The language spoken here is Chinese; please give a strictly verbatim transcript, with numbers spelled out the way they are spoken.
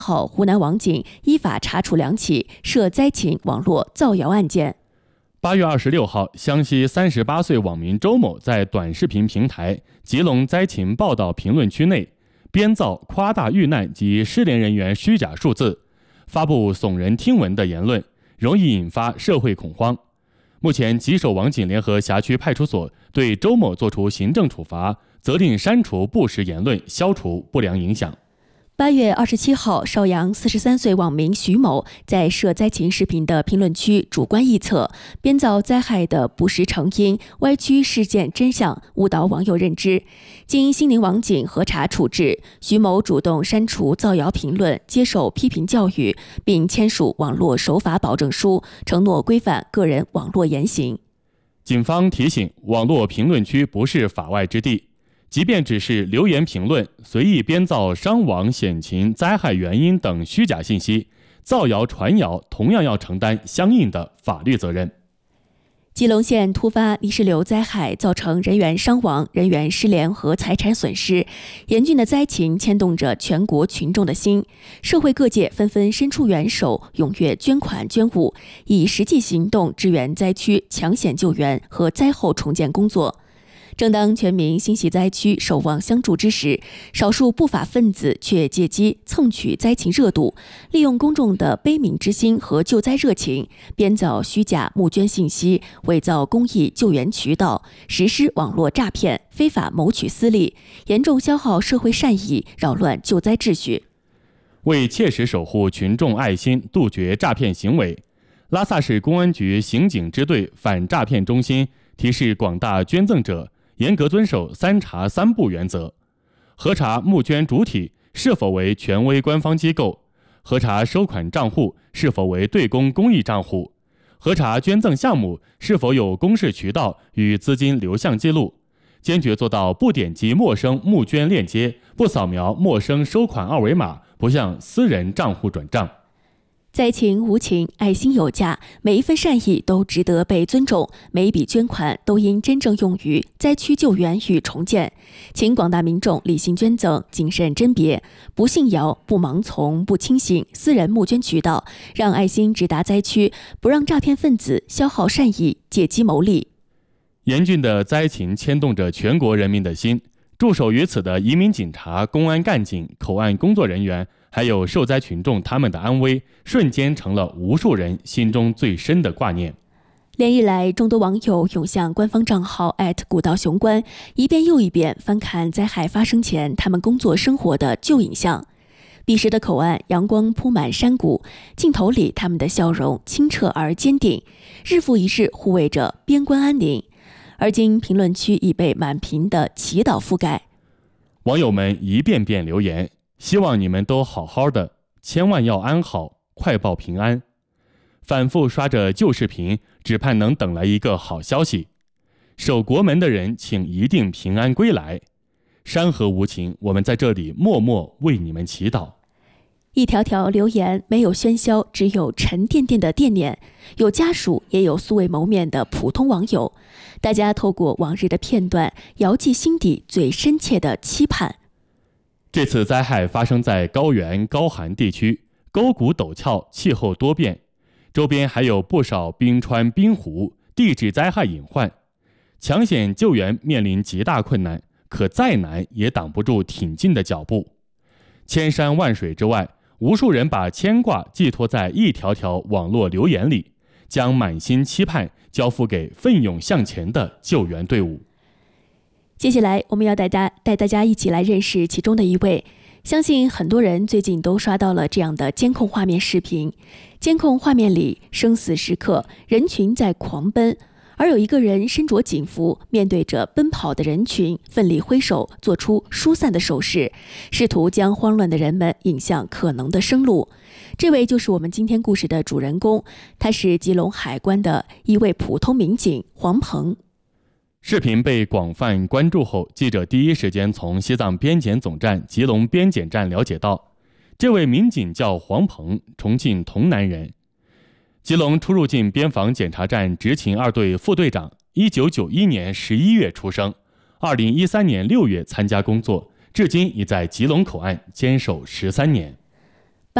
号，湖南网警依法查处两起涉灾情网络造谣案件。 八月二十六号，湘西三十八岁网民周某在短视频平台吉隆灾情报道评论区内编造夸大遇难及失联人员虚假数字，发布耸人听闻的言论，容易引发社会恐慌。目前，吉首网警联合辖区派出所对周某作出行政处罚，责令删除不实言论，消除不良影响。 八月二十七号，邵阳四十三岁网民徐某在涉灾情视频的评论区主观臆测，编造灾害的不实成因，歪曲事件真相，误导网友认知。经兴宁网警核查处置，徐某主动删除造谣评论，接受批评教育，并签署网络守法保证书，承诺规范个人网络言行。 警方提醒，网络评论区不是法外之地。即便只是留言评论，随意编造伤亡险情、灾害原因等虚假信息，造谣传谣同样要承担相应的法律责任。 吉隆县突发泥石流灾害造成人员伤亡、人员失联和财产损失，严峻的灾情牵动着全国群众的心，社会各界纷纷伸出援手，踊跃捐款捐物，以实际行动支援灾区抢险救援和灾后重建工作。正当全民欣喜灾区守望相助之时，少数不法分子却借机蹭取灾情热度，利用公众的悲悯之心和救灾热情，编造虚假募捐信息，伪造公益救援渠道，实施网络诈骗，非法谋取私利，严重消耗社会善意，扰乱救灾秩序。 为切实守护群众爱心，杜绝诈骗行为，拉萨市公安局刑警支队反诈骗中心提示广大捐赠者严格遵守三查三不原则，核查募捐主体是否为权威官方机构，核查收款账户是否为对公公益账户，核查捐赠项目是否有公示渠道与资金流向记录，坚决做到不点击陌生募捐链接，不扫描陌生收款二维码，不向私人账户转账。 灾情无情，爱心有价，每一份善意都值得被尊重，每一笔捐款都应真正用于灾区救援与重建。请广大民众理性捐赠，谨慎甄别，不信谣，不盲从，不轻信私人募捐渠道，让爱心直达灾区，不让诈骗分子消耗善意，借机牟利。 严峻的灾情牵动着全国人民的心，驻守于此的移民警察、公安干警、口岸工作人员，还有受灾群众，他们的安危瞬间成了无数人心中最深的挂念。 连日来，众多网友涌向官方账号古道雄关，一遍又一遍翻看灾害发生前他们工作生活的旧影像。彼时的口岸阳光铺满山谷，镜头里他们的笑容清澈而坚定，日复一日护卫着边关安宁。而今评论区已被满屏的祈祷覆盖， 网友们一遍遍留言，希望你们都好好的，千万要安好，快报平安。反复刷着旧视频，只盼能等来一个好消息。守国门的人，请一定平安归来。山河无情，我们在这里默默为你们祈祷。 一条条留言没有喧嚣，只有沉甸甸的惦念，有家属，也有素未谋面的普通网友。大家透过往日的片段，遥寄心底最深切的期盼。 这次灾害发生在高原高寒地区，沟谷陡峭，气候多变，周边还有不少冰川冰湖，地质灾害隐患，抢险救援面临极大困难，可再难也挡不住挺进的脚步。千山万水之外，无数人把牵挂寄托在一条条网络留言里，将满心期盼交付给奋勇向前的救援队伍。 接下来我们要带大带大家一起来认识其中的一位。相信很多人最近都刷到了这样的监控画面视频，监控画面里生死时刻，人群在狂奔，而有一个人身着警服，面对着奔跑的人群，奋力挥手，做出疏散的手势，试图将慌乱的人们引向可能的生路。这位就是我们今天故事的主人公，他是吉隆海关的一位普通民警黄鹏。 视频被广泛关注后，记者第一时间从西藏边检总站吉隆边检站了解到，这位民警叫黄鹏，重庆童南人，吉隆出入境边防检查站执勤二队副队长，一九九一年十一月出生，二零一三年六月参加工作，至今已在吉隆口岸坚守十三年。